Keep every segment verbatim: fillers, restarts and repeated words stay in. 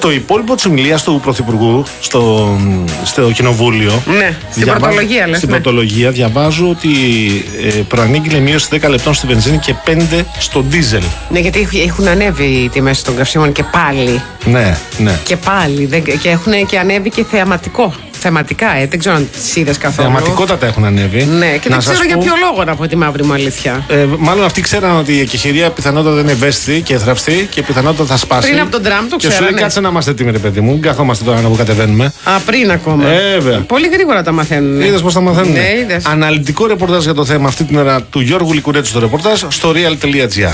Στο υπόλοιπο της ομιλίας του Πρωθυπουργού στο, στο Κοινοβούλιο. Ναι, στην διαβάζω, πρωτολογία λες. Στην ναι. πρωτολογία διαβάζω ότι ε, προανήγγειλε μείωση δέκα λεπτών στη βενζίνη και πέντε στο ντίζελ. Ναι, γιατί έχουν ανέβει οι τιμές των καυσίμων και πάλι. Ναι, ναι. Και πάλι. Δεν, και έχουν και ανέβει και θεαματικό. Θεματικά, ε, δεν ξέρω αν τις είδες καθόλου. Θεαματικότατα έχουν ανέβει. Ναι, και να δεν ξέρω πω, για ποιο λόγο, να πω τη μαύρη μου αλήθεια. Ε, μάλλον αυτοί ξέραν ότι η εκεχηρία πιθανότατα είναι ευαίσθητη και εθραυστή και πιθανότατα θα σπάσει. Πριν από τον Τραμπ το ξέρανε. Και ξέρανε. σου λέει κάτσε να είμαστε έτοιμοι, ρε παιδί μου. Μην καθόμαστε τώρα να που κατεβαίνουμε. Α, πριν ακόμα. Ε, βέβαια. Πολύ γρήγορα τα μαθαίνουν. Είδες πώς τα μαθαίνουν. Ναι, είδες. Αναλυτικό ρεπορτάζ για το θέμα αυτή την ώρα του Γιώργου Λικουρέτου στο ρεπορτάζ στο real τελεία gr.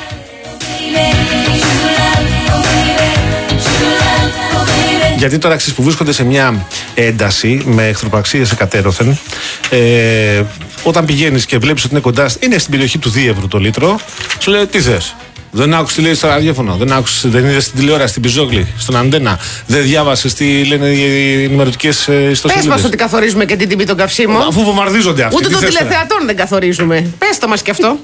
Γιατί τώρα αξίζει που βρίσκονται σε μια ένταση με εχθροπραξίες εκατέρωθεν, ε, όταν πηγαίνεις και βλέπεις ότι είναι κοντά, είναι στην περιοχή του δύο ευρώ το λίτρο, σου λέει τι θες. Δεν άκουσες τι λέει στο ραδιόφωνο, δεν άκουσες, δεν είδες στην τηλεόραση, στην Πιζόγλη, στον Αντένα, δεν διάβασες τι λένε οι ενημερωτικές ιστοσελίδες. Πες μας ότι καθορίζουμε και την τιμή των καυσίμων. Αφού βομβαρδίζονται αυτοί. Ούτε των τηλεθεατών δεν καθορίζουμε. Πες το μας και αυτό.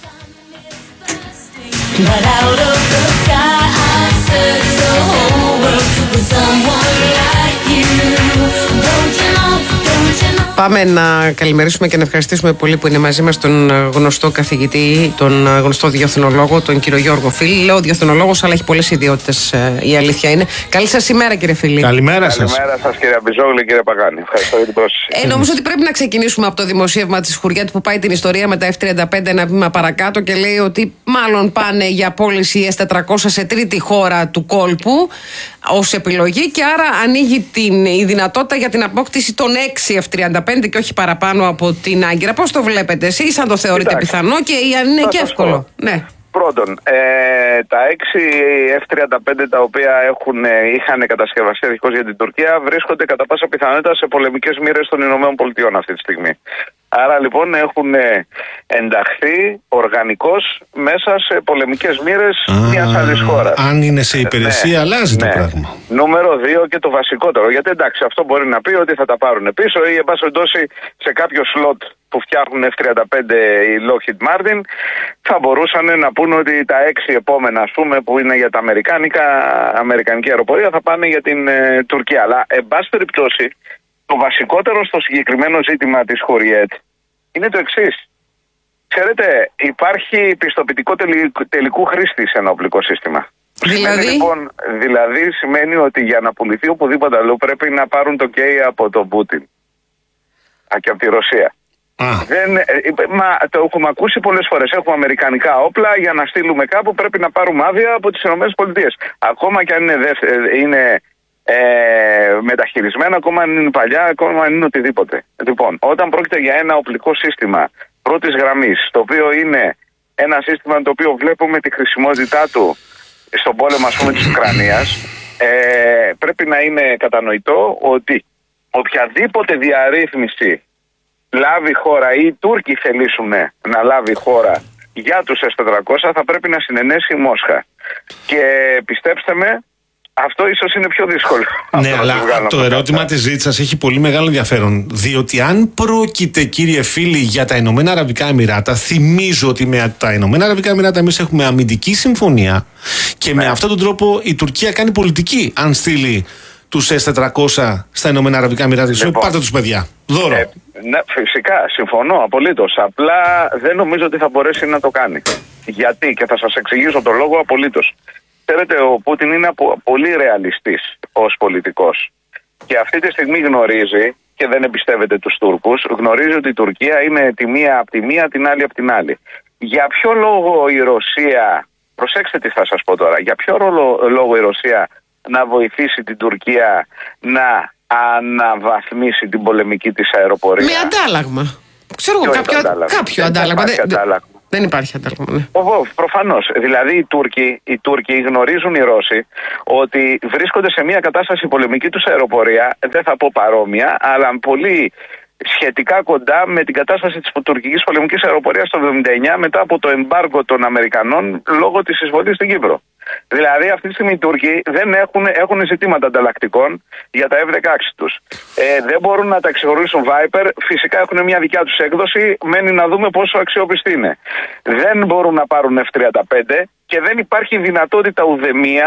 Πάμε να καλημερίσουμε και να ευχαριστήσουμε πολύ που είναι μαζί μας τον γνωστό καθηγητή, τον γνωστό διεθνολόγο, τον κύριο Γιώργο Φίλη. Λέω διεθνολόγος, αλλά έχει πολλές ιδιότητες, η αλήθεια είναι. Καλή σας ημέρα, κύριε Φίλη. Καλημέρα σας. Καλημέρα σας, κύριε Μπιζόγλη, κύριε Παγάνη. Ευχαριστώ για την πρόσκληση. Ε, νομίζω ότι πρέπει να ξεκινήσουμε από το δημοσίευμα της Χουριέτ που πάει την ιστορία με τα εφ τριάντα πέντε ένα βήμα παρακάτω και λέει ότι μάλλον πάνε για πώληση ες τετρακόσια σε τρίτη χώρα του κόλπου ως επιλογή και άρα ανοίγει την, η δυνατότητα για την απόκτηση των έξι εφ τριάντα πέντε και όχι παραπάνω από την Άγκυρα. Πώς το βλέπετε εσείς, αν το θεωρείτε Κοιτάξτε, πιθανό και αν είναι και εύκολο. Ναι. Πρώτον, ε, τα έξι εφ τριάντα πέντε τα οποία έχουν, είχαν κατασκευαστεί αρχικώς για την Τουρκία βρίσκονται κατά πάσα πιθανότητα σε πολεμικές μοίρες των Ηνωμένων Πολιτειών αυτή τη στιγμή. Άρα λοιπόν έχουν ενταχθεί οργανικώς μέσα σε πολεμικές μοίρες μιας άλλης χώρας. Αν είναι σε υπηρεσία, ναι, αλλάζει ναι. το πράγμα. Νούμερο δύο και το βασικότερο. Γιατί εντάξει, αυτό μπορεί να πει ότι θα τα πάρουν πίσω ή εν πάση περιπτώσει σε κάποιο σλότ που φτιάχνουν εφ τριάντα πέντε η Lockheed Martin θα μπορούσαν να πούνε ότι τα έξι επόμενα, ας πούμε, που είναι για τα αμερικάνικα, αμερικανική αεροπορία θα πάνε για την ε, Τουρκία. Αλλά εν πάση περιπτώσει το βασικότερο στο συγκεκριμένο ζήτημα της Χουριέτ είναι το εξής. Ξέρετε, υπάρχει πιστοποιητικό τελικού, τελικού χρήστη σε ένα οπλικό σύστημα. Δηλαδή? Σημαίνει, λοιπόν, δηλαδή σημαίνει ότι για να πουληθεί οπουδήποτε αλλού πρέπει να πάρουν το κέι από τον Πούτιν και από τη Ρωσία. Α. Δεν, μα, το έχουμε ακούσει πολλές φορές. Έχουμε αμερικανικά όπλα για να στείλουμε κάπου πρέπει να πάρουμε άδεια από τις ΗΠΑ. Ακόμα και αν είναι, δεύτερη, είναι ε, μεταχειρισμένα, ακόμα αν είναι παλιά, ακόμα αν είναι οτιδήποτε. Λοιπόν, όταν πρόκειται για ένα οπλικό σύστημα πρώτης γραμμής, το οποίο είναι ένα σύστημα το οποίο βλέπουμε τη χρησιμότητά του στον πόλεμο, ας πούμε, της Ουκρανίας, ε, πρέπει να είναι κατανοητό ότι οποιαδήποτε διαρρύθμιση λάβει χώρα ή οι Τούρκοι θελήσουν να λάβει χώρα για τους ες τετρακόσια θα πρέπει να συνενέσει η Μόσχα. Και πιστέψτε με, αυτό ίσως είναι πιο δύσκολο. Ναι, αλλά το ερώτημα της ζήτησας έχει πολύ μεγάλο ενδιαφέρον. Διότι αν πρόκειται, κύριε Φίλη, για τα Ηνωμένα Αραβικά Εμιράτα, θυμίζω ότι με τα Ηνωμένα Αραβικά Εμιράτα εμείς έχουμε αμυντική συμφωνία και ναι. με αυτόν τον τρόπο η Τουρκία κάνει πολιτική. Αν στείλει τους ες τετρακόσια στα Ηνωμένα Αραβικά Εμιράτα, λοιπόν, πάρτε τους παιδιά. Δώρο. Ε, ναι, φυσικά, συμφωνώ απολύτως. Απλά δεν νομίζω ότι θα μπορέσει να το κάνει. Γιατί, και θα σας εξηγήσω το λόγο απολύτως. Ξέρετε, ο Πούτιν είναι πολύ ρεαλιστής ως πολιτικός. Και αυτή τη στιγμή γνωρίζει, και δεν εμπιστεύεται τους Τούρκους, γνωρίζει ότι η Τουρκία είναι τη μία από τη μία, την άλλη από την άλλη. Για ποιο λόγο η Ρωσία, προσέξτε τι θα σας πω τώρα, για ποιο λόγο η Ρωσία να βοηθήσει την Τουρκία να αναβαθμίσει την πολεμική της αεροπορία? Με αντάλλαγμα. Ξέρω εγώ, κάποιο, αντάλλαγμα. κάποιο αντάλλαγμα. Δεν, αντάλλαγμα. δεν υπάρχει αντάλλαγμα. Ναι. Προφανώς. Δηλαδή οι Τούρκοι, οι Τούρκοι γνωρίζουν οι Ρώσοι ότι βρίσκονται σε μια κατάσταση πολεμική τους αεροπορία, δεν θα πω παρόμοια, αλλά πολύ σχετικά κοντά με την κατάσταση της τουρκικής πολεμικής αεροπορίας το εβδομήντα εννιά μετά από το εμπάργκο των Αμερικανών λόγω της εισβολής στην Κύπρο. Δηλαδή αυτή τη στιγμή οι Τούρκοι δεν έχουν, έχουν ζητήματα ανταλλακτικών για τα εφ δεκαέξι τους. Ε, δεν μπορούν να τα ξεχωρίσουν Viper, φυσικά έχουν μια δικιά τους έκδοση, μένει να δούμε πόσο αξιόπιστη είναι. Δεν μπορούν να πάρουν εφ τριάντα πέντε και δεν υπάρχει δυνατότητα ουδεμία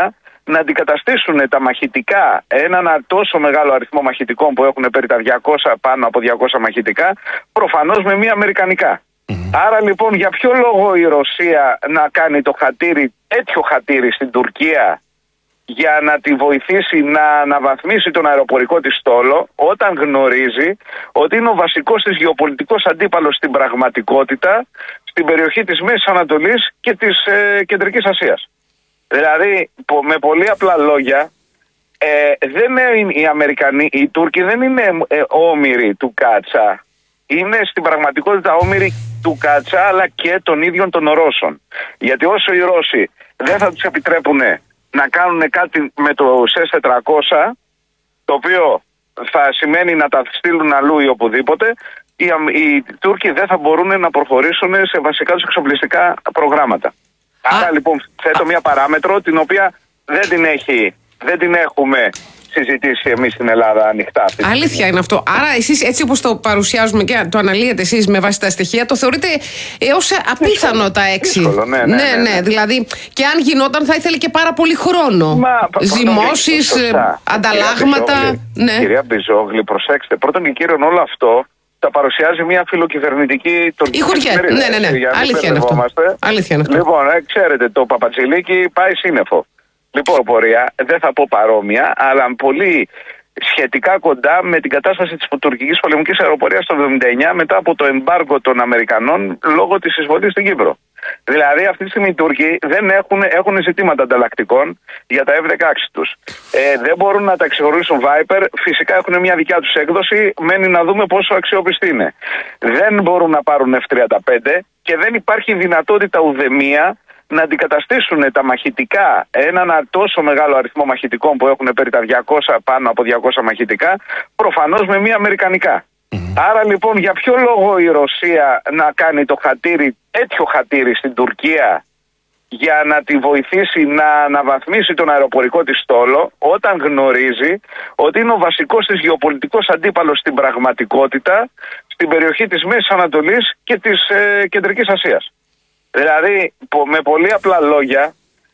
να αντικαταστήσουν τα μαχητικά, έναν τόσο μεγάλο αριθμό μαχητικών που έχουν περί τα διακόσια, πάνω από διακόσια μαχητικά, προφανώς με μία αμερικανικά. Mm. Άρα λοιπόν για ποιο λόγο η Ρωσία να κάνει το χατήρι, τέτοιο χατήρι στην Τουρκία, για να τη βοηθήσει να αναβαθμίσει τον αεροπορικό της στόλο, όταν γνωρίζει ότι είναι ο βασικός της γεωπολιτικός αντίπαλος στην πραγματικότητα στην περιοχή της Μέσης Ανατολής και της ε, Κεντρικής Ασίας. Δηλαδή, με πολύ απλά λόγια, ε, δεν είναι οι Αμερικανοί, οι Τούρκοι δεν είναι ε, όμηροι του Κάτσα. Είναι στην πραγματικότητα όμηροι του Κάτσα, αλλά και των ίδιων των Ρώσων. Γιατί όσο οι Ρώσοι δεν θα τους επιτρέπουν να κάνουν κάτι με το ες τετρακόσια, το οποίο θα σημαίνει να τα στείλουν αλλού ή οπουδήποτε, οι, οι Τούρκοι δεν θα μπορούν να προχωρήσουν σε βασικά τους εξοπλιστικά προγράμματα. Α, Άρα λοιπόν θέτω μια παράμετρο την οποία δεν την, έχει, δεν την έχουμε συζητήσει εμείς στην Ελλάδα ανοιχτά. Αυτή. Αλήθεια είναι αυτό. Άρα εσείς έτσι όπως το παρουσιάζουμε και το αναλύετε εσείς με βάση τα στοιχεία, το θεωρείτε έως απίθανο δύσκολο, τα έξι. Δύσκολο, ναι, ναι, ναι, ναι, ναι. ναι, δηλαδή και αν γινόταν θα ήθελε και πάρα πολύ χρόνο. Μα, Ζυμώσεις, σωστά. ανταλλάγματα. Κυρία Μπιζόγλη, ναι. Κυρία Μπιζόγλη, προσέξτε. Πρώτον και κύριον όλο αυτό τα παρουσιάζει μια φιλοκυβερνητική τουρκική εφημερίδα. Ναι, ναι, ναι. Αλήθεια είναι αυτό. Αλήθεια είναι αυτό. Λοιπόν, ε, ξέρετε, το Παπατζηλίκι πάει σύννεφο. Λοιπόν, πορεία, δεν θα πω παρόμοια, αλλά πολύ σχετικά κοντά με την κατάσταση της τουρκικής πολεμικής αεροπορίας το εβδομήντα εννιά μετά από το εμπάργκο των Αμερικανών λόγω της εισβολής στην Κύπρο. Δηλαδή αυτή τη στιγμή οι Τούρκοι δεν έχουν, έχουν ζητήματα ανταλλακτικών για τα εφ δεκαέξι τους. Ε, δεν μπορούν να τα εξηγορήσουν Viper, φυσικά έχουν μια δικιά τους έκδοση, μένει να δούμε πόσο αξιόπιστη είναι. Δεν μπορούν να πάρουν εφ τριάντα πέντε και δεν υπάρχει δυνατότητα ουδεμία να αντικαταστήσουν τα μαχητικά, έναν τόσο μεγάλο αριθμό μαχητικών που έχουν περί τα διακόσια, πάνω από διακόσια μαχητικά, προφανώς με μία αμερικανικά. Mm. Άρα λοιπόν για ποιο λόγο η Ρωσία να κάνει το χατήρι, τέτοιο χατήρι στην Τουρκία, για να τη βοηθήσει να αναβαθμίσει τον αεροπορικό της στόλο, όταν γνωρίζει ότι είναι ο βασικός της γεωπολιτικός αντίπαλος στην πραγματικότητα στην περιοχή της Μέσης Ανατολής και της ε, Κεντρικής Ασίας. Δηλαδή, με πολύ απλά λόγια,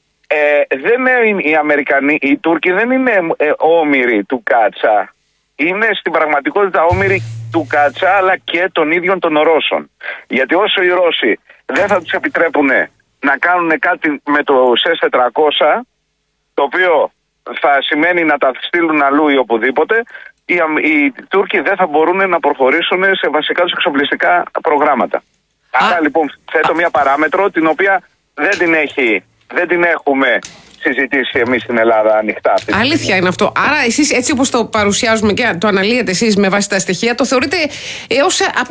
ε, δεν είναι οι Αμερικανοί, οι Τούρκοι δεν είναι ε, όμηροι του Κάτσα. Είναι στην πραγματικότητα όμηροι του Κάτσα, αλλά και των ίδιων των Ρώσων. Γιατί όσο οι Ρώσοι δεν θα τους επιτρέπουν να κάνουν κάτι με το ες τετρακόσια, το οποίο θα σημαίνει να τα στείλουν αλλού ή οπουδήποτε, οι, οι Τούρκοι δεν θα μπορούν να προχωρήσουν σε βασικά τους εξοπλιστικά προγράμματα. Άρα λοιπόν θέτω μια παράμετρο την οποία δεν την, έχει, δεν την έχουμε συζητήσει εμείς στην Ελλάδα ανοιχτά. Αυτή. Αλήθεια είναι αυτό. Άρα εσείς έτσι όπως το παρουσιάζουμε και το αναλύετε εσείς με βάση τα στοιχεία, το θεωρείτε έως